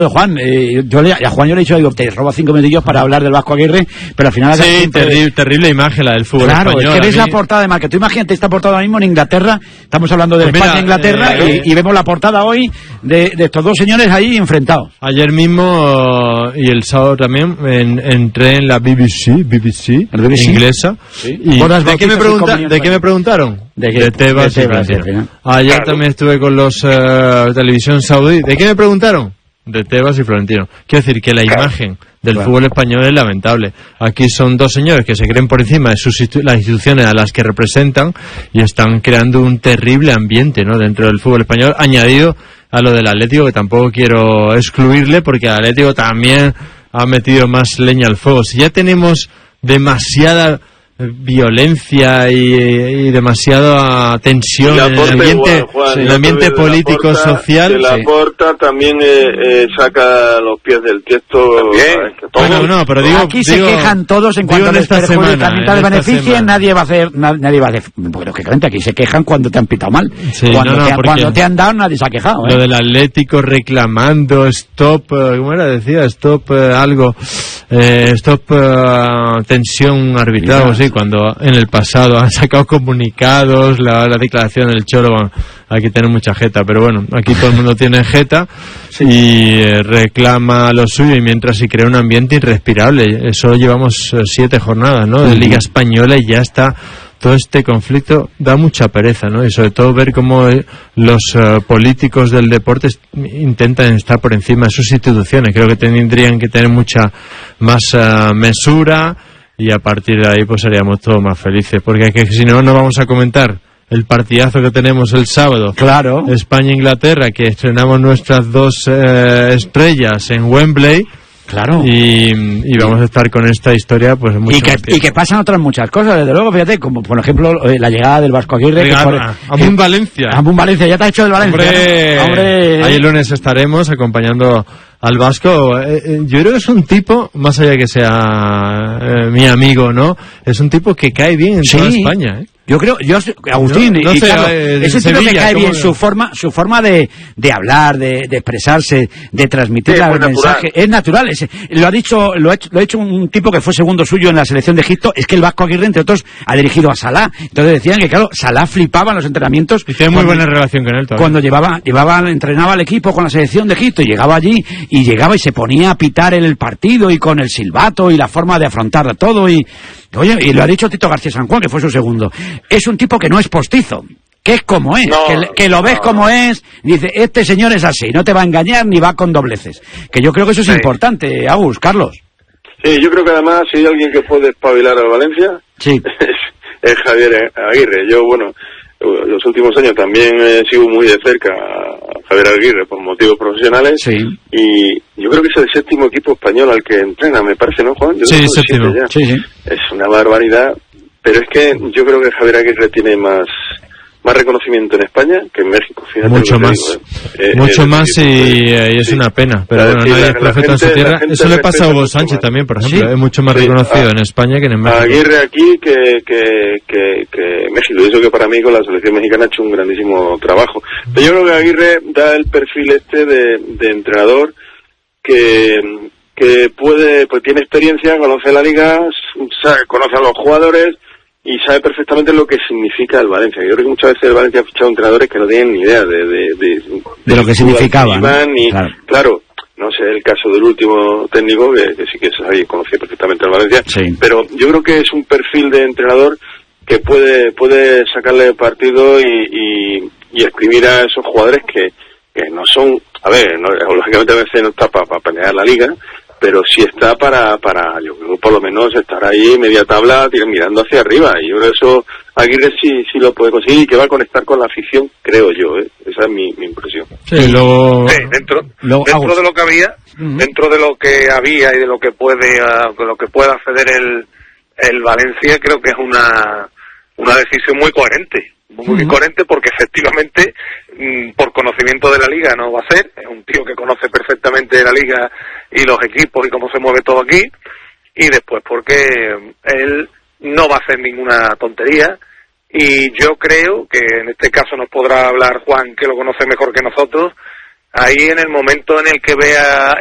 Juan, a Juan yo le he dicho, digo, te robo 5 minutillos para hablar del Vasco Aguirre, pero al final... Sí, terrible imagen la del fútbol español. Claro, es que ves la portada de marca. Tú imagínate esta portada ahora mismo en Inglaterra, estamos hablando de España e Inglaterra, y vemos la portada hoy de estos dos señores ahí enfrentados. Ayer mismo, y el sábado también, entré en la BBC inglesa. ¿Sí? Y ¿de qué me preguntaron? De Tebas y Florentino. Ayer también estuve con los televisión saudí. ¿De qué me preguntaron? De Tebas y Florentino. Quiero decir que la imagen del fútbol español es lamentable. Aquí son dos señores que se creen por encima de las instituciones a las que representan y están creando un terrible ambiente, ¿no?, dentro del fútbol español, añadido a lo del Atlético, que tampoco quiero excluirle porque el Atlético también ha metido más leña al fuego. Si ya tenemos demasiada violencia y demasiada tensión en el ambiente político social. Laporta también saca los pies del tiesto. Bueno, no, pero digo, aquí se quejan todos en cuanto a les perjudica de beneficio, nadie va a hacer, porque lógicamente aquí se quejan cuando te han pitado mal. Sí, cuando te han dado nadie se ha quejado. Lo del Atlético reclamando stop, ¿cómo era? Decía stop algo, stop tensión arbitral, sí, cuando en el pasado han sacado comunicados, la declaración del Cholo, hay que tener mucha jeta, pero bueno, aquí todo el mundo tiene jeta y reclama lo suyo, y mientras se crea un ambiente irrespirable. Eso llevamos 7 jornadas, ¿no?, de Liga Española, y ya está todo este conflicto. Da mucha pereza, ¿no?, y sobre todo ver cómo los políticos del deporte intentan estar por encima de sus instituciones. Creo que tendrían que tener mucha más mesura, y a partir de ahí pues seríamos todos más felices, porque es que si no vamos a comentar el partidazo que tenemos el sábado. Claro. España-Inglaterra, que estrenamos nuestras 2 estrellas en Wembley. Claro. Y vamos a estar con esta historia pues mucho más tiempo. Y que pasan otras muchas cosas, desde luego, fíjate, como por ejemplo la llegada del Vasco Aguirre. Amun Valencia. Amun Valencia, ya te ha hecho el Valencia. Hombre. Ahí el lunes estaremos acompañando al Vasco. Yo creo que es un tipo, más allá de que sea mi amigo, ¿no, es un tipo que cae bien en toda España, ¿eh? Yo creo, Agustín, no sé, Carlos, es un tipo que cae bien, su forma de hablar, de expresarse, de transmitir el mensaje, es natural. Lo ha hecho un tipo que fue segundo suyo en la selección de Egipto. Es que el Vasco Aguirre, entre otros, ha dirigido a Salah. Entonces decían que, claro, Salah flipaba en los entrenamientos. Y tiene muy buena relación con él todavía. Cuando entrenaba al equipo con la selección de Egipto, y llegaba allí, y se ponía a pitar el partido, y con el silbato, y la forma de afrontar todo, y lo ha dicho Tito García San Juan, que fue su segundo. Es un tipo que no es postizo, que es como es, que lo ves como es, dice, este señor es así, no te va a engañar ni va con dobleces. Que yo creo que eso es importante, Agus, Carlos. Sí, yo creo que además, si hay alguien que puede espabilar al Valencia, es Javier Aguirre. Yo, los últimos años también sigo muy de cerca a Javier Aguirre por motivos profesionales, y yo creo que es el 7º equipo español al que entrena, me parece, ¿no, Juan? Sí, 7º. Sí. Es una barbaridad, pero es que yo creo que Javier Aguirre tiene más reconocimiento en España que en México, fíjate. Mucho más. Mucho más, y es una pena, pero bueno, nadie es profeta en su tierra. Eso le pasa a Hugo Sánchez también, por ejemplo, es mucho más reconocido en España que en México. Aguirre aquí que México, y eso que para mí con la selección mexicana ha hecho un grandísimo trabajo. Pero yo creo que Aguirre da el perfil de entrenador que puede, pues tiene experiencia, conoce la liga, conoce a los jugadores y sabe perfectamente lo que significa el Valencia. Yo creo que muchas veces el Valencia ha fichado entrenadores que no tienen ni idea de lo que significaba, ¿no? Claro, no sé el caso del último técnico, que sí que conocía perfectamente el Valencia, pero yo creo que es un perfil de entrenador que puede sacarle partido y exprimir a esos jugadores que no son, lógicamente a veces no está para pelear la liga, pero sí está para yo creo por lo menos estar ahí media tabla mirando hacia arriba, y yo creo que eso Aguirre sí lo puede conseguir, y que va a conectar con la afición, creo yo, esa es mi impresión. Dentro de lo que había, dentro de lo que había y de lo que puede acceder el Valencia, creo que es una decisión muy coherente. Muy coherente, porque efectivamente por conocimiento de la liga no va a ser, es un tío que conoce perfectamente la liga y los equipos y cómo se mueve todo aquí, y después porque él no va a hacer ninguna tontería, y yo creo que en este caso nos podrá hablar Juan, que lo conoce mejor que nosotros, ahí en el momento en el que vea